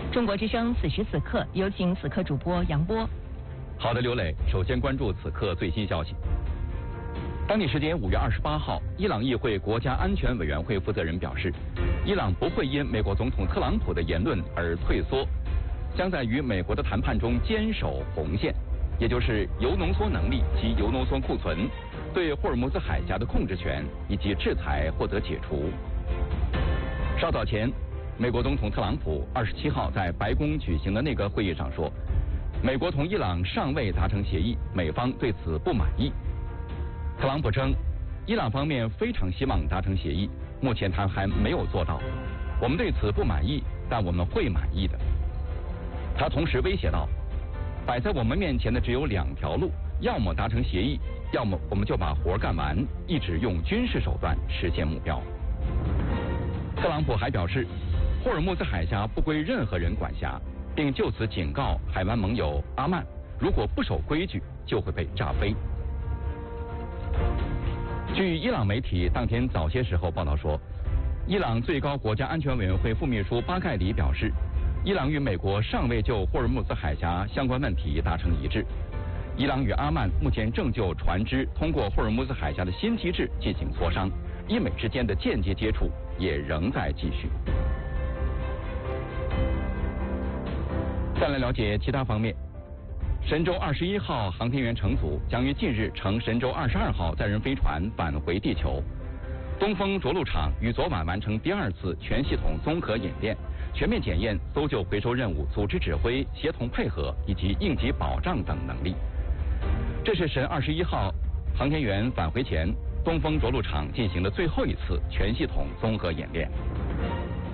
中国之声此时此刻，有请此刻主播杨波。 好的，刘磊，首先关注此刻最新消息。当地时间5月28号，伊朗议会国家安全委员会负责人表示，伊朗不会因美国总统特朗普的言论而退缩，将在与美国的谈判中坚守红线，也就是铀浓缩能力及铀浓缩库存、对霍尔木兹海峡的控制权以及制裁获得解除。稍早前，美国总统特朗普27号在白宫举行的内阁会议上说，美国同伊朗尚未达成协议，美方对此不满意。特朗普称，伊朗方面非常希望达成协议，目前他还没有做到，我们对此不满意，但我们会满意的。他同时威胁道，摆在我们面前的只有2条路，要么达成协议，要么我们就把活干完，一直用军事手段实现目标。特朗普还表示，霍尔木兹海峡不归任何人管辖，并就此警告海湾盟友阿曼，如果不守规矩，就会被炸飞。据伊朗媒体当天早些时候报道说，伊朗最高国家安全委员会副秘书巴盖里表示，伊朗与美国尚未就霍尔木兹海峡相关问题达成一致。伊朗与阿曼目前正就船只通过霍尔木兹海峡的新机制进行磋商，伊美之间的间接接触也仍在继续。再来了解其他方面。神舟21号航天员乘组将于近日乘神舟22号载人飞船返回地球。东风着陆场于昨晚完成第2次全系统综合演练，全面检验搜救回收任务组织指挥、协同配合以及应急保障等能力。这是神21号航天员返回前东风着陆场进行的最后一次全系统综合演练。